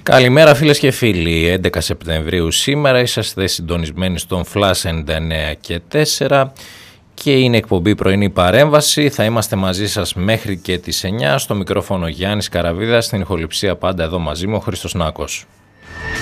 Καλημέρα φίλες και φίλοι, 11 Σεπτεμβρίου σήμερα, είσαστε συντονισμένοι στον Flash 99 και 4 και είναι εκπομπή πρωινή παρέμβαση. Θα είμαστε μαζί σας μέχρι και τις 9, στο μικρόφωνο Γιάννης Καραβίδας, στην ηχοληψία πάντα εδώ μαζί μου ο Χρήστος Νάκος.